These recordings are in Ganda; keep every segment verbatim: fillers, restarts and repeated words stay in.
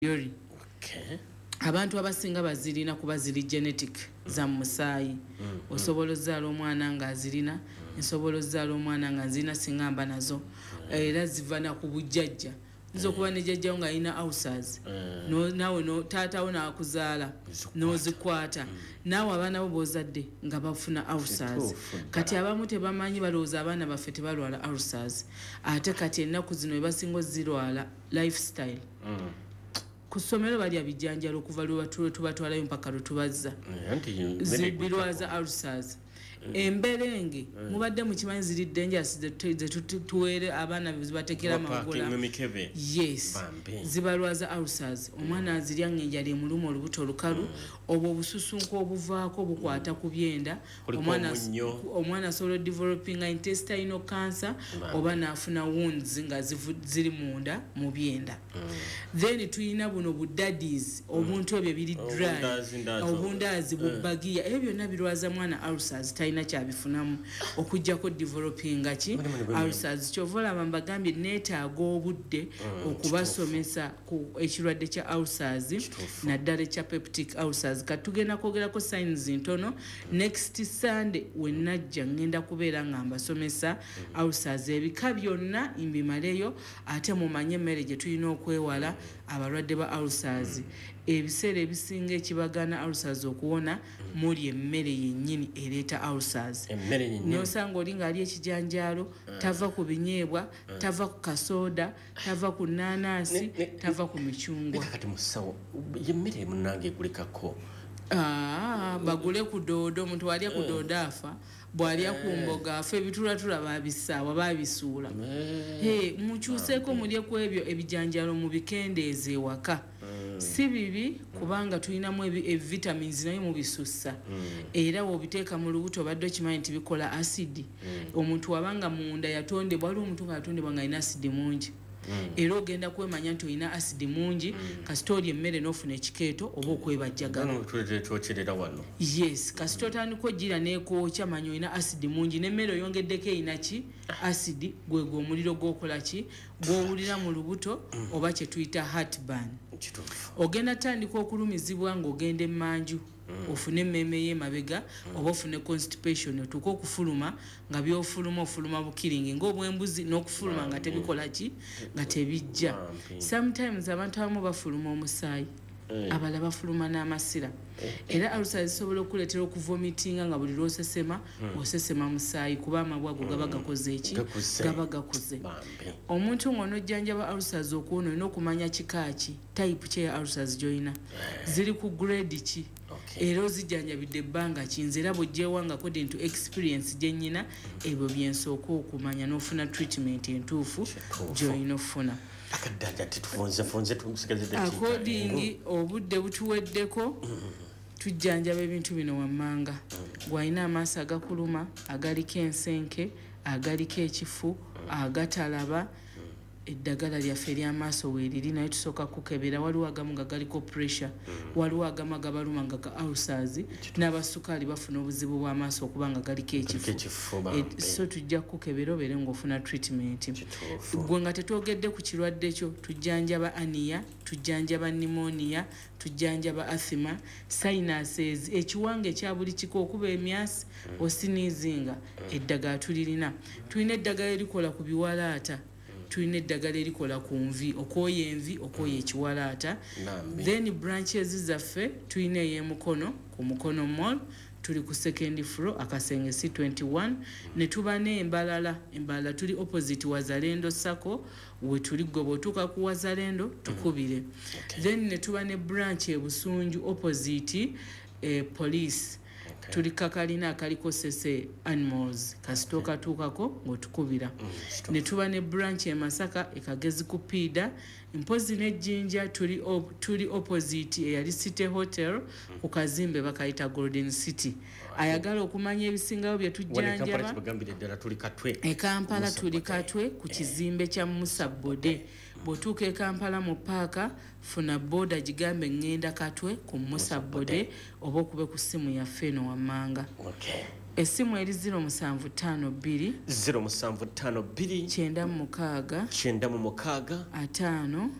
yori. Okay. Abantu abasinga bazirina kuba ziri genetic mm. za musaayi mm. osobola ozaala omwana nga azirina mm. nsobola ozaala omwana nga nzirina singamba nazo mm. era ziva na ku bujjajja nzo mm. kuba ne jjajjawo nga alina ulcers mm. no, nawe no, taatawo n'akuzaala n'ozikwata mm. naawe abaana bo b'ozadde nga bafuna ulcers kati abamu tebamanyi balowooza abaana baffe tebalwala ulcers ate kati ennaku zino we basinga ozirwala lifestyle mm. ku ssomero balya bijjanjalo okuva lwe tubatwalayo mpaka lwe tubazza zibirwaza ulcers emberenge mubadde mukimanyi ziri dangerous zetutuwere abaana zibatekera amagula yes zibalwaza ulcers omwana azirya ng'enjala emuluma olubuto olukalu obwo obususunku obuvaako bukwata ku byenda omwana asobola developing intestinal cancer oba n'afuna wounds nga ziri munda mu byenda then tuyina buno budaddies obuntu ebyo biri dry obundaazi bubagiya ebyo byonna birwaza mwana ulcers talina kyabifunamu okujjako developing ki ulcers kyovola bambagambye neetaaga obudde okubasomesa ku ekirwadde kya ulcers naddala ekya peptic ulcers katugenda kwogerako signs ntono next Sunday wenajja ngenda kubeera nga mbasomesa ulcers ebika byonna mbimaleyo ate mumanye emmere gye tulina okwewala abalwadde ba ulcers ebiseera ebisinga ekibagana ulcers okuwona muli emmere yennyini ereeta ulcers nosanga oli ng'ali ekijanjaalo tava ku binyeebwa tava ku kasoda tava ku nanaasi tava ku micungwa kati musawo yemmere munange ekulikako Ah, bagule ku doodo omuntu walya ku doodo afa bwalya ku mboga afa ebitulatula babisaawa babisuula hey, mukyuseeko mulye ku ebyo ebijanjalo mu bikendeeze ewaka si bibi kubanga tulinamu vitamins naye mu bisussa era wobiteeka mu lubuto obadde okimanyi nti bikola acidi omuntu wabanga munda yatondebwa waliwo omuntu nga yatondebwa nga alina acidi mungi Mm. era ogenda kwemanya nti olina acidi mungi mm. kasita olya emmere n'ofuna ekikeeto oba okwebajjagala wano yes kasita otandika ogira neekwokya manya olina acidi mungi n'emmere oyongeddeko erina ki acidi gwe gwe omuliro gw'okola ki gw'owulira mu lubuto mm. oba kye tuyita heartburn ogenda tandika okulumizibwa ng'ogenda emmanju Mm. ofune emmeme y'emabega mm. oba ofune constipation otuuka okufuluma nga byofuluma ofuluma bukiringi ng'obwembuzi n'okufuluma nga tebikola ki nga tebijja sometimes abantu abamu bafuluma omusaayi mm. abala bafuluma n'amasira mm. era ulcers zisobola okuleetera okuvomitinga nga buli lwosesema mm. osesema musaayi kuba amabwago gaba gakoze eki gaba gakoze omuntu ng'onojjanjaba ulcers okuwona olina okumanya kika ki type ki ya ulcers gy'olina ziri ku grade ki Okay. Era ozijjanjabidde ebbanga kinze era bw'ogyewanga according to experience gye nnyina mm. ebyo byensooka okumanya n'ofuna treatment entuufu gy'olina ofuna according obudde butuweddeko mm. tujjanjaba ebintu bino wammanga gw'alina mm. amaaso agakuluma agaliko ensenke agaliko ekifu mm. agatalaba eddagala lyaffe ery'amaaso weeriri naye tusooka kukebera waliwo agamu nga galiko pressure mm. waliwo agamu agabaluma nga ga ulcers n'abasukaali bafuna obuzibu bw'amaaso okuba nga galiko ekifu e, so tujja kukebera obeere ng'ofuna treatment gwe nga tetwogedde ku kirwadde kyo tujjanjaba ania tujjanjaba pneumonia tujjanjaba asthma sinuses ekiwanga ekya buli kiko okuba emyasi mm. osiniizinga mm. eddagala tulirina tulina eddagala erikola ku biwalaata tulina eddagala erikola ku nvi okwoya envi okwoya ekiwalaata then branches zaffe tulina ey'emukono ku mukono mall tuli ku second floor akasenge C twenty-one ne tuba n'embalala embalala tuli opposite Wazalendo Sacco we tuli gwe otuuka ku Wazalendo tukubire mm. okay. then ne tuba ne branch e Busunju opposite eh, police Okay. tuli kakalina akaliko sese animals kasitoka okay. tukako ngotukubira mm, ne tuba ne branch e Masaka ekagezi kupida mpozi ne Jinja tuli op, tuli opposite eyali City Hotel mm. ku kazimbe bakayita Golden City okay. ayagala okumanya ebisingawo bye tujjanjaba e Kampala tuli Katwe ku kizimbe kya Musa Bode bw'otuuka e Kampala mu paaka funa boda gigambe ngenda Katwe ku Musa Bode oba okube ku simu yaffe eno wammanga okay. Essimu eri zero musanvu ttaano bbiri zero musanvu ttaano bbiri kyenda mu mukaaga kyenda mu mukaaga ataano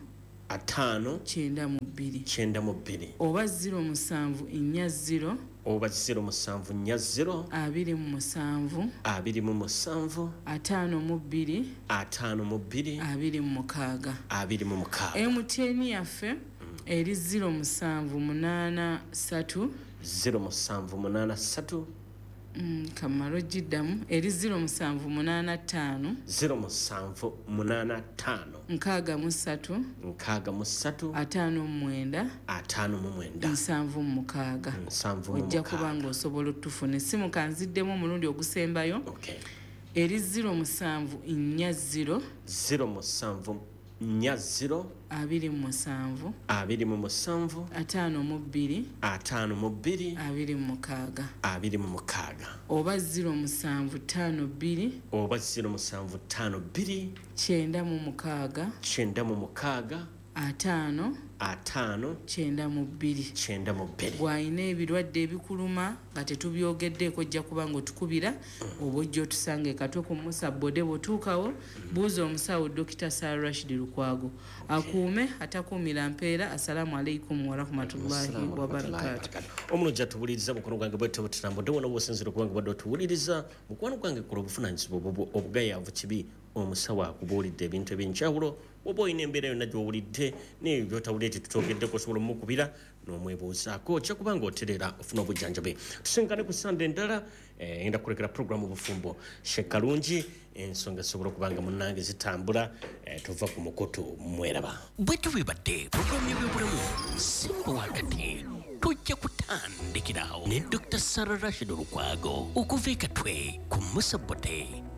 ataano kyenda mu bbiri kyenda mu bbiri oba ziro musanvu nnya ziro oba ziro musanvu nnya ziro abiri mu musanvu abiri mu musanvu ataano mu bbiri ataano mu bbiri abiri mu mukaaga abiri mu mukaaga M T N yaffe eri ziro musanvu munaana ssatu ziro musanvu munaana ssatu Mm, kamaro jiddamu eri ziro musanvu munaana ttaano ziro musanvu munaana ttaano nkaaga mu ssatu nkaaga mu ssatu ataano mu mwenda ataano mu mwenda nsanvu mu mukaaga nsanvu mu ojja mukaaga kuba ng'osobola otufuna essimu kanziddemu omulundi ogusembayo okay eri ziro musanvu nnya ziro ziro musanvu nnya ziro abiri mu musanvu abiri mu musanvu ataano mu bbiri ataano mu bbiri abiri mu mukaaga abiri mu mukaaga oba ziro musanvu ttaano bbiri oba ziro musanvu ttaano bbiri kyenda mu mukaaga kyenda mu mukaaga ataano ataano kyenda mu bbiri kyenda mu bbiri bw'alina ebirwadde ebikuluma nga tetubyogeddeeko ojja kuba ng'otukubira oba ojja otusanga ekatwe ku musa bode bw'otuukawo buuza omusawo dokita Sara Rashid Lukwago akuume atakuumira mpeera. Assalamu alaikum warahmatullahi wabarakatu. omulungi atuwuliriza mukono gwange bwete butambudde wona bwosinzira okuba nga badde otuwuliriza mukwano gwange kola obuvunaanyizibwa obwo obugayaavu kibi omusawo akubuulidde ebintu ebyenjawulo oba olina embeera yonna gy'owulidde n'ebyo by'otawulidde tetutwogeddeko osobola omukubira n'omwebuuzaako ojja kuba ng'oterera ofuna obujjanjabi. Tusinkane ku sande endala ngenda kukulekera puroguramu bufumbo shekalungi ensonga esobola okuba nga munnange zitambula tuva ku mukoto mweraba bwe tubibadde puroguramu y'ebyobulamu simba wakati tujja kutandikirawo ne Dokita Sara Rashid Lukwago okuva e Katwe ku Musa Bote